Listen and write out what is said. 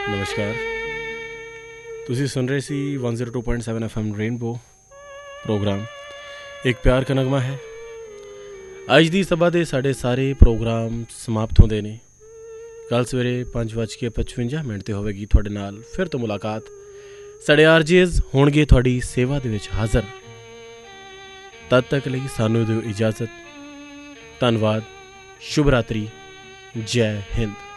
ਨਮਸਕਾਰ। ਤੁਸੀਂ ਸੁਣ ਰਹੇ ਸੀ 102.7 FM ਰੇਨਬੋ ਪ੍ਰੋਗਰਾਮ ਇੱਕ ਪਿਆਰ ਕਾ ਨਗਮਾ ਹੈ। ਅੱਜ ਦੀ ਸਭਾ ਦੇ ਸਾਡੇ ਸਾਰੇ ਪ੍ਰੋਗਰਾਮ ਸਮਾਪਤ ਹੁੰਦੇ ਨੇ। ਕੱਲ੍ਹ ਸਵੇਰੇ 5:55 'ਤੇ ਹੋਵੇਗੀ ਤੁਹਾਡੇ ਨਾਲ ਫਿਰ ਤੋਂ ਮੁਲਾਕਾਤ। ਸਾਡੇ RJs ਹੋਣਗੇ ਤੁਹਾਡੀ ਸੇਵਾ ਦੇ ਵਿੱਚ ਹਾਜ਼ਰ। ਤਦ ਤੱਕ ਲਈ ਸਾਨੂੰ ਦਿਓ ਇਜਾਜ਼ਤ। ਧੰਨਵਾਦ। ਸ਼ੁਭ ਰਾਤਰੀ। ਜੈ ਹਿੰਦ।